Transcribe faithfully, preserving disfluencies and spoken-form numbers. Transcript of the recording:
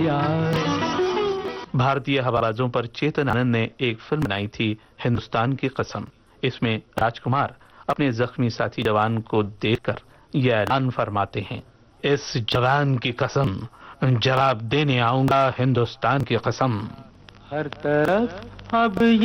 भारतीय हवाबाजों पर चेतन आनंद ने एक फिल्म बनाई थी, हिंदुस्तान की कसम। इसमें राजकुमार अपने जख्मी साथी जवान को देखकर यह ऐलान फरमाते हैं, इस जवान की कसम, जवाब देने आऊंगा हिंदुस्तान की कसम। हर तरफ अब